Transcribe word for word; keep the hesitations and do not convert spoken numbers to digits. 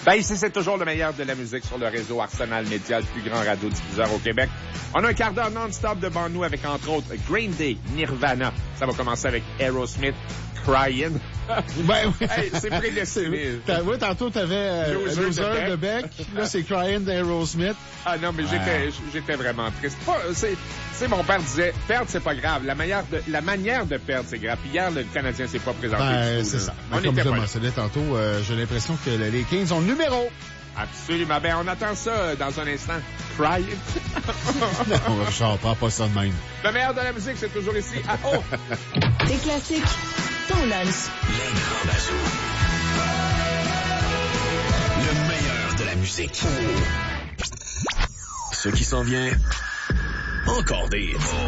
Ben ici, c'est toujours le meilleur de la musique sur le réseau Arsenal Média, le plus grand radiodiffuseur au Québec. On a un quart d'heure non-stop devant nous avec, entre autres, Green Day, Nirvana. Ça va commencer avec Aerosmith, Crying. Ben oui. Hey, c'est prédestiné. Oui, tantôt, t'avais euh, Loser, Loser de de Beck. Là, c'est Crying d'Aerosmith. Ah non, mais j'étais, j'étais vraiment triste. Pas, c'est, c'est mon père disait, perdre, c'est pas grave. La manière de, la manière de perdre, c'est grave. Puis hier, le Canadien s'est pas présenté. Ben, du tout, c'est là. ça. On Ben, comme était je pas mentionnais tantôt, euh, j'ai l'impression que les Kings ont le numéro. Absolument. Ben, on attend ça dans un instant. Crying. Non, Richard, prends pas ça de même. Le meilleur de la musique, c'est toujours ici à O. Des classiques, ton lunch. Les grands bazous. Le meilleur de la musique. Ce qui s'en vient, encore des